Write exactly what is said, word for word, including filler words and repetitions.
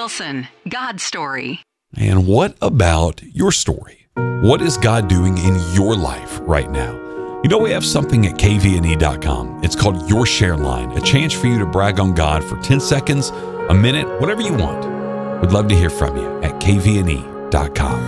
Wilson, God's Story. And what about your story? What is God doing in your life right now? You know, we have something at K V N E dot com. It's called Your Share Line, a chance for you to brag on God for ten seconds, a minute, whatever you want. We'd love to hear from you at K V N E dot com.